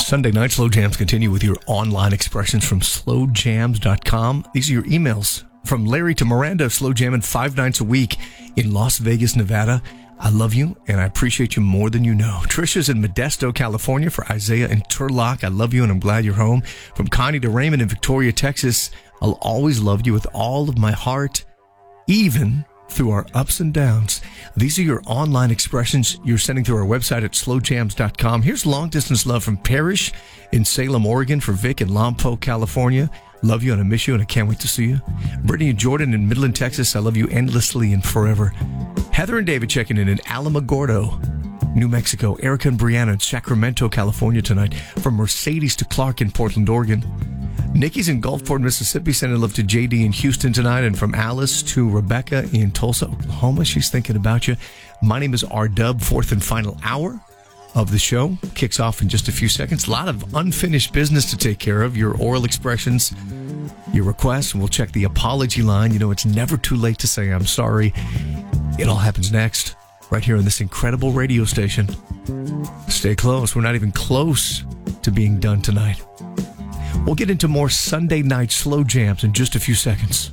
Sunday night slow jams continue with your online expressions from slowjams.com. These are your emails. From Larry to Miranda, slow jamming 5 nights a week in Las Vegas, Nevada. I love you, and I appreciate you more than you know. Trisha's in Modesto, California. For Isaiah in Turlock, I love you, and I'm glad you're home. From Connie to Raymond in Victoria, Texas, I'll always love you with all of my heart, even through our ups and downs. These are your online expressions you're sending through our website at slowjams.com. Here's long-distance love from Parrish in Salem, Oregon. For Vic in Lompoc, California. Love you and I miss you and I can't wait to see you. Brittany and Jordan in Midland, Texas. I love you endlessly and forever. Heather and David checking in Alamogordo, New Mexico. Erica and Brianna in Sacramento, California tonight. From Mercedes to Clark in Portland, Oregon. Nikki's in Gulfport, Mississippi, sending love to JD in Houston tonight. And from Alice to Rebecca in Tulsa, Oklahoma. She's thinking about you. My name is R-Dub. Fourth and final hour of the show kicks off in just a few seconds. A lot of unfinished business to take care of. Your oral expressions, your requests, and we'll check the apology line. You know, it's never too late to say I'm sorry. It all happens next, right here on this incredible radio station. Stay close. We're not even close to being done tonight. We'll get into more Sunday night slow jams in just a few seconds.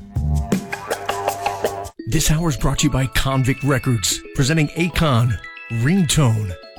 This hour is brought to you by Convict Records, presenting Akon, Ringtone.